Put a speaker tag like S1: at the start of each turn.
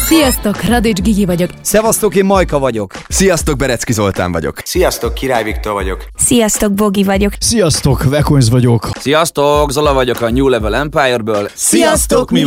S1: Sziasztok, Radics Gigi vagyok.
S2: Szevasztok, én Majka vagyok.
S3: Sziasztok, Berecki Zoltán vagyok.
S4: Sziasztok, Király Viktor vagyok.
S5: Sziasztok, Bogi vagyok.
S6: Sziasztok, Vekonz vagyok.
S7: Sziasztok, Zola vagyok a New Level Empire-ből.
S3: Sziasztok, mi